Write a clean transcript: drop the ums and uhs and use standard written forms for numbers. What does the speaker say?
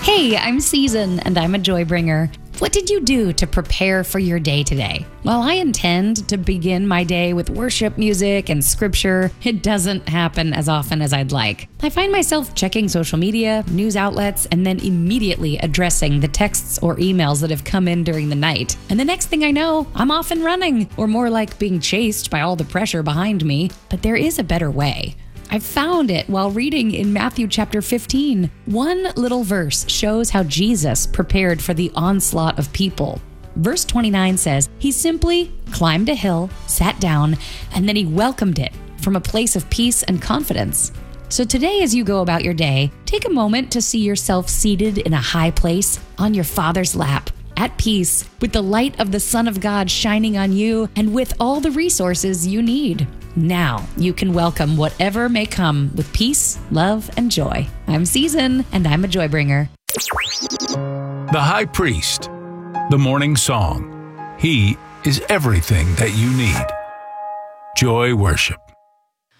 Hey, I'm Season, and I'm a joy bringer. What did you do to prepare for your day today? Well, I intend to begin my day with worship music and scripture. It doesn't happen as often as I'd like. I find myself checking social media, news outlets, and then immediately addressing the texts or emails that have come in during the night. And the next thing I know, I'm off and running, or more like being chased by all the pressure behind me. But there is a better way. I found it while reading in Matthew chapter 15. One little verse shows how Jesus prepared for the onslaught of people. Verse 29 says, he simply climbed a hill, sat down, and then he welcomed it from a place of peace and confidence. So today, as you go about your day, take a moment to see yourself seated in a high place on your Father's lap, at peace, with the light of the Son of God shining on you and with all the resources you need. Now you can welcome whatever may come with peace, love, and joy. I'm Season, and I'm a joy bringer. The High Priest, the morning song. He is everything that you need. Joy worship.